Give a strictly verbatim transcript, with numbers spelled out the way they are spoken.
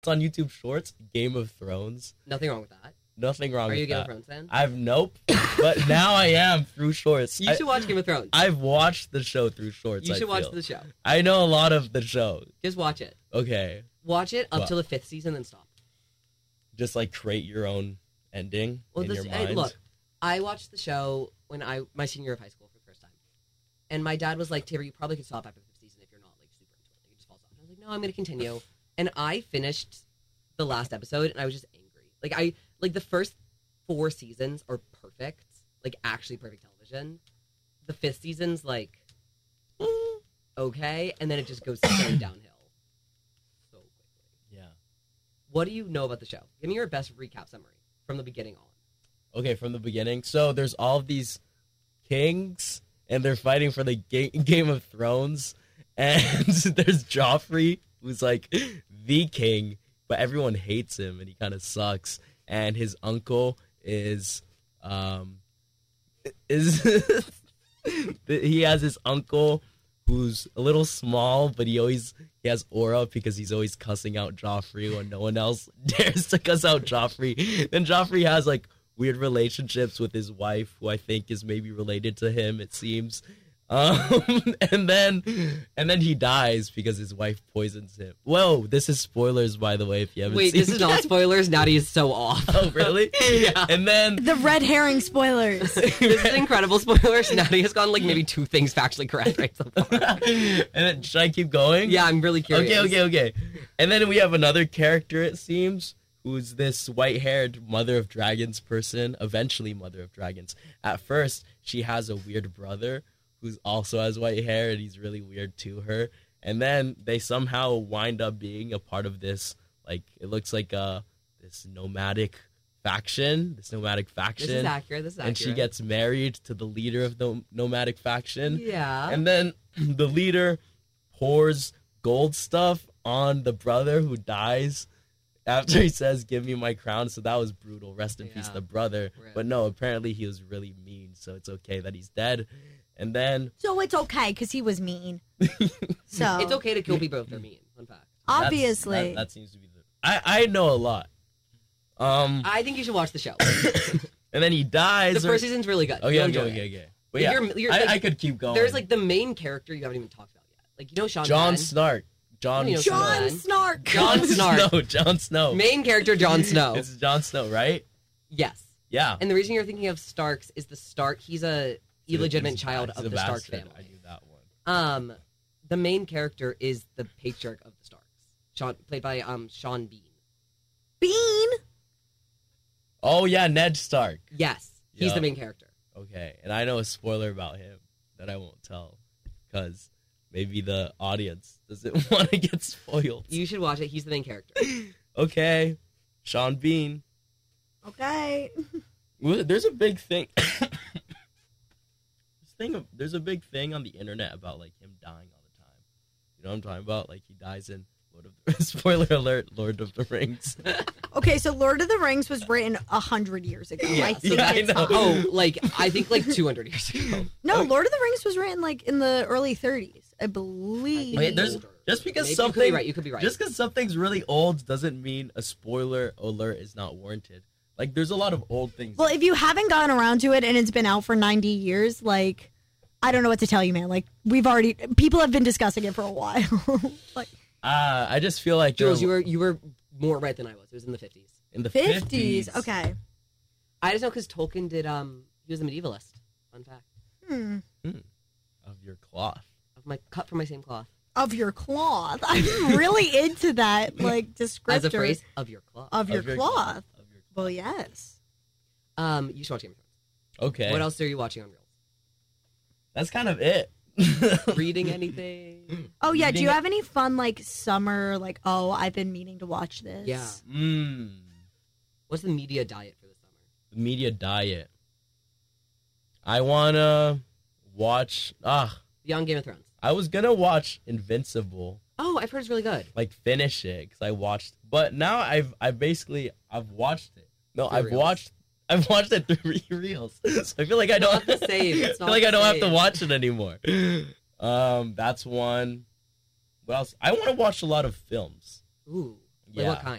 It's on YouTube Shorts, Game of Thrones. Nothing wrong with that. Nothing wrong Are with you a Game that. of Thrones fan? I've nope, but now I am through Shorts. You should I, watch Game of Thrones. I've watched the show through Shorts. You I should watch feel. the show. I know a lot of the show. Just watch it. Okay. Watch it up What? till the fifth season, then stop. Just like create your own ending Well, in this, your I, mind. look, I watched the show when I my senior year of high school for the first time, and my dad was like, "Taylor, you probably could stop after the fifth season if you're not like super into it. Like, it just falls off." And I was like, "No, I'm going to continue." And I finished the last episode, and I was just angry. Like I like the first four seasons are perfect, like actually perfect television. The fifth season's like mm, okay, and then it just goes straight downhill so quickly. Yeah. What do you know about the show? Give me your best recap summary from the beginning on. Okay, from the beginning. So there's all of these kings, and they're fighting for the ga- Game of Thrones. And there's Joffrey, who's like the king, but everyone hates him, and he kind of sucks. And his uncle is, um, is he has his uncle who's a little small, but he always he has aura because he's always cussing out Joffrey when no one else dares to cuss out Joffrey. Then Joffrey has like weird relationships with his wife, who I think is maybe related to him, it seems. Um, and then and then he dies because his wife poisons him. Whoa, this is spoilers, by the way, if you haven't Wait, seen this is it. not spoilers. Natty is so off. Oh, really? Yeah. And then The red herring spoilers. This is incredible spoilers. Natty has gotten like maybe two things factually correct right so far. and then, should I keep going? Yeah, I'm really curious. Okay, okay, okay. And then we have another character, it seems, who's this white-haired mother of dragons person, eventually mother of dragons. At first, she has a weird brother who also has white hair, and he's really weird to her. And then they somehow wind up being a part of this, like, it looks like a, this nomadic faction, this nomadic faction. This is accurate. This is accurate. And she gets married to the leader of the nomadic faction. Yeah. And then the leader pours gold stuff on the brother who dies after he says, "Give me my crown." So that was brutal. Rest in peace, Yeah. the brother. Rip. But no, apparently he was really mean, so it's okay that he's dead. And then So it's okay because he was mean. So It's okay to kill people if they're mean. Fun fact. that's- obviously. that, that seems to be the. I I know a lot. Um, I think you should watch the show. and then he The dies. or- first season's really good. Okay, You'll okay, enjoy okay, it. okay. But Like, yeah, you're- you're, I, like, I could keep going. There's like the main character you haven't even talked about yet. Like you know Sean Jon Penn? Snark. Jon You know Snow. Jon Jon Snark. Jon Snark. Snow. Jon Snow. Main character Jon Snow. It's Jon Snow, right? Yes. Yeah. And the reason you're thinking of Starks is the Stark. He's a illegitimate He's- child he's of a the Stark bastard. family. I knew that one. Um, the main character is the patriarch of the Starks, Sean, played by um Sean Bean. Bean. Oh yeah, Ned Stark. Yes, he's Yeah. the main character. Okay, and I know a spoiler about him that I won't tell because maybe the audience doesn't want to get spoiled. You should watch it. He's the main character. Okay, Sean Bean. Okay. Well, there's a big thing. this thing. of- There's a big thing on the internet about like him dying all the time. You know what I'm talking about? Like he dies in Lord of the spoiler alert, Lord of the Rings. Okay, so Lord of the Rings was written a hundred years ago. I think Yeah, I it's know. fine. Oh, like I think like two hundred years ago. No, Okay. Lord of the Rings was written like in the early thirties, I believe. Wait, there's Older. just because Maybe something you could be right. You could be right. just because something's really old doesn't mean a spoiler alert is not warranted. Like there's a lot of old things. Well, if you haven't gotten around to it and it's been out for ninety years, like, I don't know what to tell you, man. Like, we've already, people have been discussing it for a while. Like, uh, I just feel like Jules, there- you were you were more right than I was. It was in the fifties. in the fifties. fifties. Okay. I just know because Tolkien did. Um, he was a medievalist. Fun fact. Hmm. Of your cloth. Of my cut from my same cloth. Of your cloth. I'm really into that, like, descriptor. As a phrase, of your cloth. Of your Of your cloth. cloth. Of your Well, yes. Um, you should watch Game of Thrones. Okay. What else are you watching on Reels? That's kind of it. Reading anything? Oh, yeah. Do Reading you it- have any fun, like, summer, like, oh, I've been meaning to watch this? Yeah. Mm. What's the media diet for the summer? The media diet. I wanna watch. Ah, Beyond Game of Thrones. I was gonna watch Invincible, Oh, I've heard it's really good. like finish it, because I watched. But now I've, I basically, I've watched it. No, Through I've reels. watched, I've watched it through reels. So I feel like I don't. Not the same. It's I not feel like the I don't have to same. watch it anymore. Um, that's one. What else? I want to watch a lot of films. Ooh. Like Yeah. what kind?